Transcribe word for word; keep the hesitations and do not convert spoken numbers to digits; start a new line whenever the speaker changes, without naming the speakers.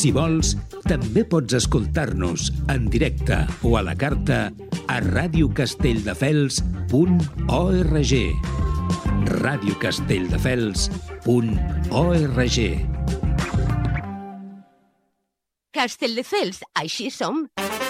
Si vols, també pots escoltar-nos en directe o a la carta a ràdio castelldefels punt org. ràdio castelldefels punt org.
Castelldefels, així som.